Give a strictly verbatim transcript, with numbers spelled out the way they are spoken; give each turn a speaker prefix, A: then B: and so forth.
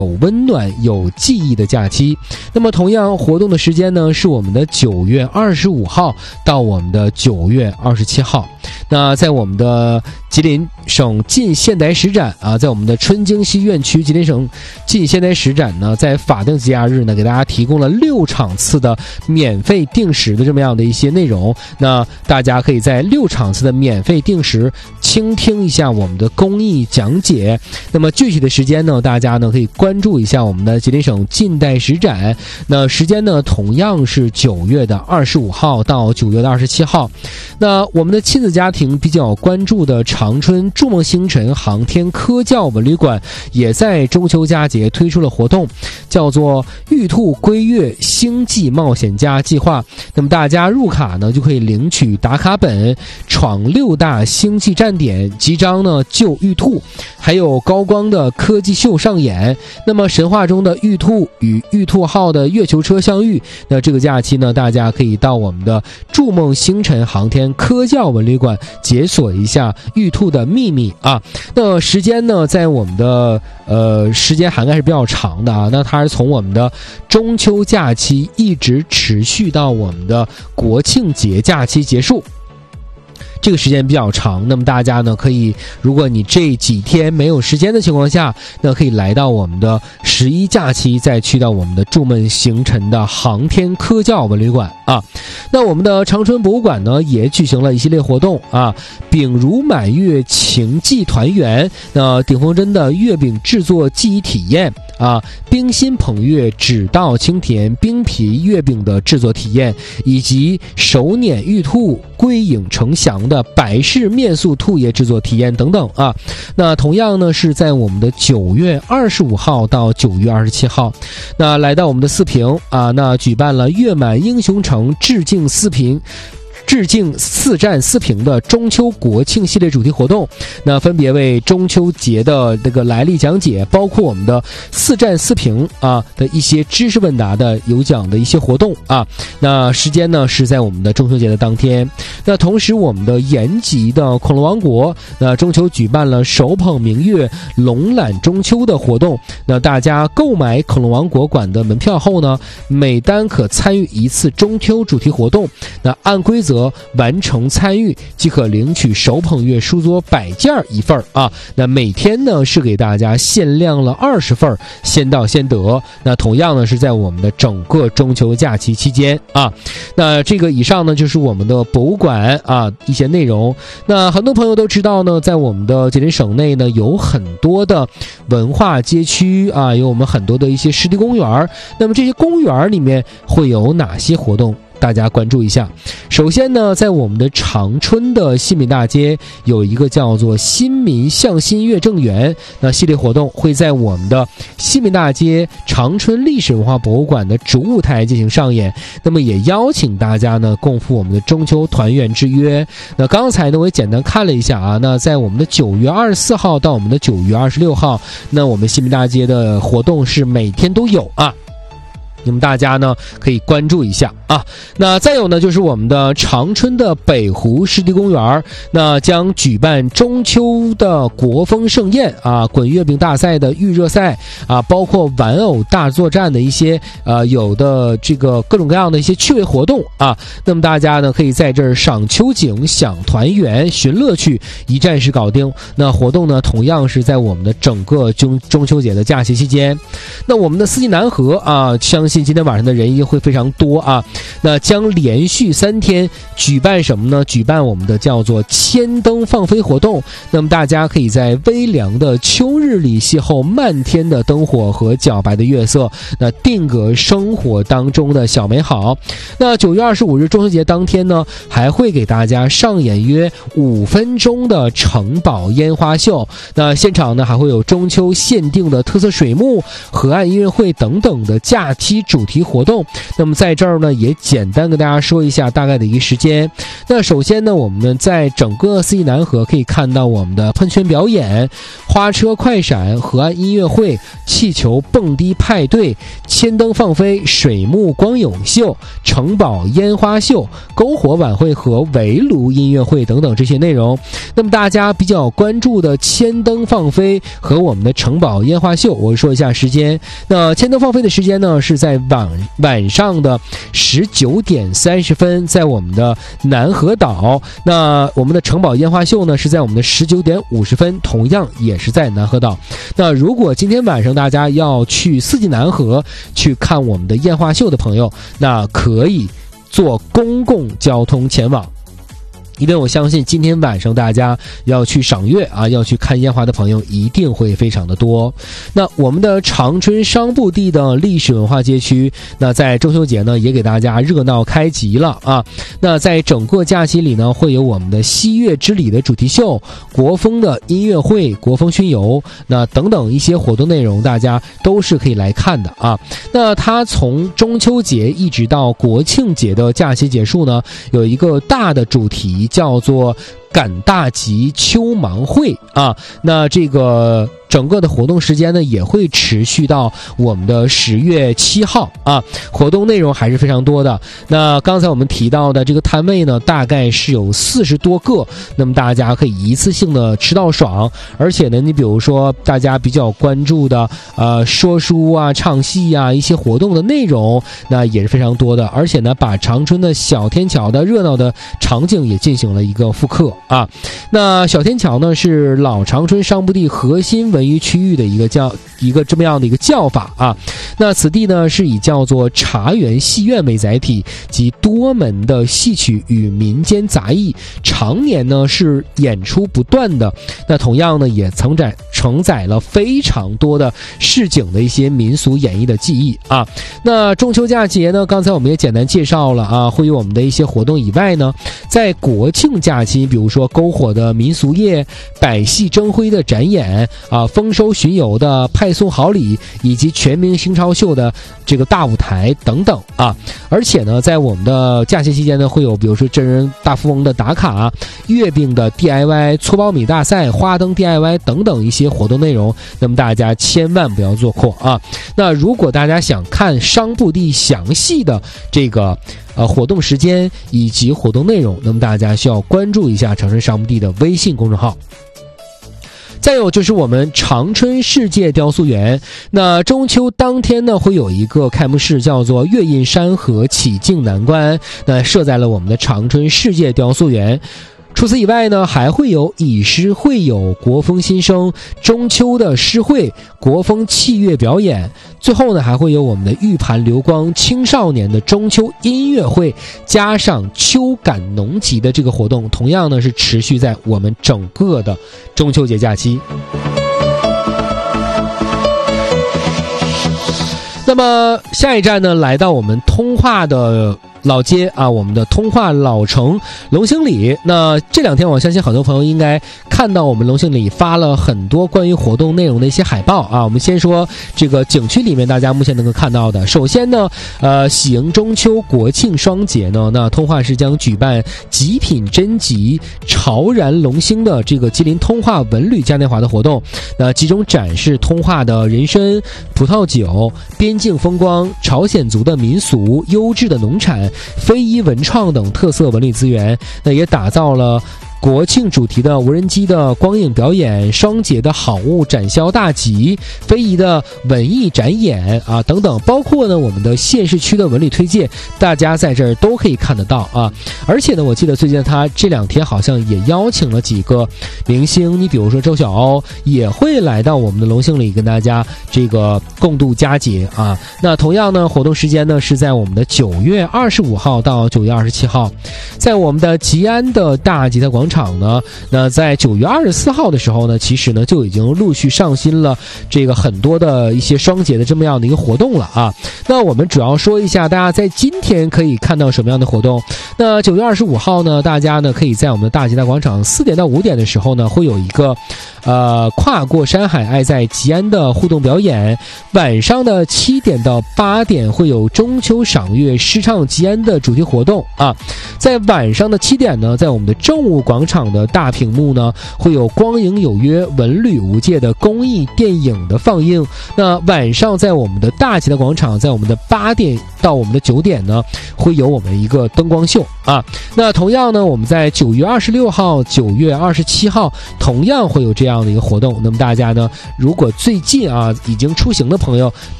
A: 有温暖有记忆的假期。那么同样活动的时间呢，是我们的九月二十五号到我们的九月二十七号。那在我们的吉林省近现代史展啊，在我们的春京西院区吉林省近现代史展呢，在法定节假日呢，给大家提供了六场次的免费定时的这么样的一些内容。那大家可以在六场次的免费定时倾听一下我们的公益讲解。那么具体的时间呢，大家呢可以关注一下我们的吉林省近代史展。那时间呢，同样是九月的二十五号到九月的二十七号。那我们的亲子家庭比较关注的长春筑梦星辰航天科教文旅馆，也在中秋佳节推出了活动，叫做玉兔归月星际冒险家计划。那么大家入卡呢，就可以领取打卡本，闯六大星际站点，集章呢救玉兔，还有高光的科技秀上演。那么神话中的玉兔与玉兔号的月球车相遇，那这个假期呢，大家可以到我们的筑梦星辰航天科教文旅馆解锁一下玉兔的秘密啊。那时间呢，在我们的呃时间涵盖是比较长的啊。那它是从我们的中秋假期一直持续到我们的国庆节假期结束。这个时间比较长，那么大家呢可以，如果你这几天没有时间的情况下，那可以来到我们的十一假期，再去到我们的筑梦星辰的航天科教文旅馆啊。那我们的长春博物馆呢也举行了一系列活动啊，饼如满月情寄团圆，那鼎丰真的月饼制作记忆体验啊，冰心捧月只道清甜冰皮月饼的制作体验，以及手捻玉兔归影成祥的百式面塑兔爷制作体验等等啊。那同样呢是在我们的九月二十五号到九月二十七号，那来到我们的四平啊，那举办了月满英雄城致敬四平致敬四战四平的中秋国庆系列主题活动，那分别为中秋节的这个来历讲解，包括我们的四战四平啊的一些知识问答的有奖的一些活动啊。那时间呢是在我们的中秋节的当天。那同时我们的延吉的恐龙王国，那中秋举办了手捧明月龙览中秋的活动。那大家购买恐龙王国馆的门票后呢，每单可参与一次中秋主题活动。那按规则完成参与即可领取手捧月书桌百件一份啊。那每天呢是给大家限量了二十份，先到先得。那同样呢是在我们的整个中秋假期期间啊。那这个以上呢就是我们的博物馆啊一些内容。那很多朋友都知道呢，在我们的吉林省内呢有很多的文化街区啊，有我们很多的一些湿地公园。那么这些公园里面会有哪些活动？大家关注一下。首先呢，在我们的长春的新民大街有一个叫做新民向心月正园，那系列活动会在我们的新民大街长春历史文化博物馆的主舞台进行上演。那么也邀请大家呢共赴我们的中秋团圆之约。那刚才呢我也简单看了一下啊，那在我们的九月二十四号到我们的九月二十六号，那我们新民大街的活动是每天都有啊。你们大家呢可以关注一下啊。那再有呢就是我们的长春的北湖湿地公园，那将举办中秋的国风盛宴啊，滚月饼大赛的预热赛啊，包括玩偶大作战的一些呃有的这个各种各样的一些趣味活动啊。那么大家呢可以在这儿赏秋景、享团圆、寻乐趣，一站式搞定。那活动呢同样是在我们的整个中中秋节的假期期间。那我们的四季南河啊，相信今天晚上的人也会非常多啊。那将连续三天举办什么呢？举办我们的叫做千灯放飞活动。那么大家可以在微凉的秋日里邂逅漫天的灯火和皎白的月色，那定格生活当中的小美好。那九月二十五日中秋节当天呢，还会给大家上演约五分钟的城堡烟花秀。那现场呢还会有中秋限定的特色水幕、河岸音乐会等等的假期期主题活动。那么在这儿呢，也简单跟大家说一下大概的一个时间。那首先呢，我们在整个四季南河可以看到我们的喷泉表演、花车快闪、河岸音乐会、气球蹦迪派对、千灯放飞、水幕光影秀、城堡烟花秀、篝火晚会和围炉音乐会等等这些内容。那么大家比较关注的千灯放飞和我们的城堡烟花秀，我说一下时间。那千灯放飞的时间呢，是在晚晚上的十九点三十分，在我们的南河岛。那我们的城堡烟花秀呢，是在我们的十九点五十分，同样也是在南河岛。那如果今天晚上大家要去四季南河去看我们的烟花秀的朋友，那可以坐公共交通前往。因为我相信今天晚上大家要去赏月啊，要去看烟花的朋友一定会非常的多。那我们的长春商埠地的历史文化街区，那在中秋节呢也给大家热闹开集了啊。那在整个假期里呢，会有我们的西岳之礼的主题秀、国风的音乐会、国风巡游，那等等一些活动内容，大家都是可以来看的啊。那它从中秋节一直到国庆节的假期结束呢，有一个大的主题叫做赶大集秋芒会啊。那这个整个的活动时间呢，也会持续到我们的十月七号啊，活动内容还是非常多的。那刚才我们提到的这个摊位呢，大概是有四十多个，那么大家可以一次性的吃到爽。而且呢，你比如说大家比较关注的呃说书啊、唱戏啊一些活动的内容，那也是非常多的。而且呢，把长春的小天桥的热闹的场景也进行了一个复刻啊。那小天桥呢，是老长春商埠地核心文娱区域的一个叫一个这么样的一个叫法啊。那此地呢，是以叫做茶园戏院为载体，及多门的戏曲与民间杂艺，常年呢是演出不断的。那同样呢，也承载承载了非常多的市井的一些民俗演绎的技艺啊。那中秋佳节呢，刚才我们也简单介绍了啊，会有我们的一些活动以外呢，在国庆假期，比如说篝火的民俗夜、百戏争辉的展演啊、丰收巡游的派送好礼，以及全民星超秀的这个大舞台等等啊。而且呢，在我们的假期期间呢，会有比如说真人大富翁的打卡、月饼的 D I Y、搓苞米大赛、花灯 D I Y 等等一些活动内容，那么大家千万不要做错啊。那如果大家想看商埠地详细的这个呃活动时间以及活动内容，那么大家需要关注一下长春商埠地的微信公众号。再有就是我们长春世界雕塑园，那中秋当天呢，会有一个开幕式，叫做月印山河启境南关，那设在了我们的长春世界雕塑园。除此以外呢，还会有以诗会友、国风新生、中秋的诗会、国风器乐表演，最后呢还会有我们的玉盘流光青少年的中秋音乐会，加上秋感浓集的这个活动，同样呢是持续在我们整个的中秋节假期。那么下一站呢，来到我们通化的老街啊，我们的通化老城龙兴里。那这两天我相信很多朋友应该看到我们龙兴里发了很多关于活动内容的一些海报啊。我们先说这个景区里面大家目前能够看到的，首先呢呃喜迎中秋国庆双节呢，那通化市将举办极品珍集潮然龙兴的这个吉林通化文旅嘉年华的活动，那集中展示通化的人参、葡萄酒、边境风光、朝鲜族的民俗、优质的农产、非遗文创等特色文旅资源，那也打造了国庆主题的无人机的光影表演、双节的好物展销大集、非遗的文艺展演啊等等，包括呢我们的县市区的文旅推介，大家在这儿都可以看得到啊。而且呢，我记得最近他这两天好像也邀请了几个明星，你比如说周晓鸥也会来到我们的龙兴里跟大家这个共度佳节啊。那同样呢，活动时间呢是在我们的九月二十五号到九月二十七号，在我们的吉安的大吉他广场场呢，那在九月二十四号的时候呢，其实呢就已经陆续上新了这个很多的一些双节的这么样的一个活动了啊。那我们主要说一下大家在今天可以看到什么样的活动。那九月二十五号呢，大家呢可以在我们的大吉大广场四点到五点的时候呢，会有一个呃跨过山海爱在吉安的互动表演。晚上的七点到八点会有中秋赏月诗唱吉安的主题活动啊。在晚上的七点呢，在我们的政务广场的大屏幕呢，会有光影有约文旅无界的公益电影的放映。那晚上在我们的大吉的广场，在我们的八点到我们的九点呢，会有我们一个灯光秀啊。那同样呢，我们在九月二十六号、九月二十七号同样会有这样的一个活动。那么大家呢，如果最近啊已经出行的朋友，